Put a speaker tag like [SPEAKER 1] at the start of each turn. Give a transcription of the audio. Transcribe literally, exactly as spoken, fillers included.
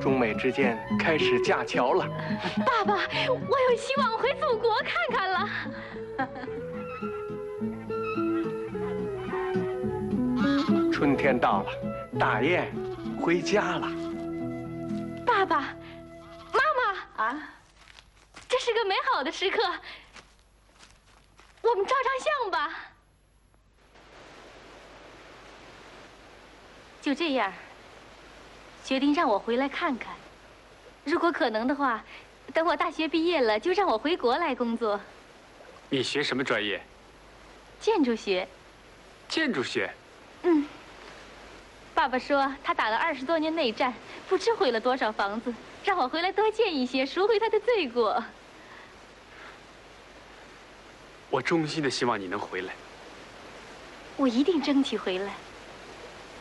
[SPEAKER 1] 中美之间开始架桥了。
[SPEAKER 2] 爸爸，我有希望回祖国看看了。
[SPEAKER 1] 春天到了，大雁回家了。
[SPEAKER 2] 爸爸，妈妈啊，这是个美好的时刻，我们照张相吧。就这样，决定让我回来看看。如果可能的话，等我大学毕业了，就让我回国来工作。
[SPEAKER 3] 你学什么专业？
[SPEAKER 2] 建筑学。
[SPEAKER 3] 建筑学。
[SPEAKER 2] 嗯。爸爸说他打了二十多年内战，不知毁了多少房子，让我回来多建一些，赎回他的罪过。
[SPEAKER 3] 我衷心的希望你能回来。
[SPEAKER 2] 我一定争取回来。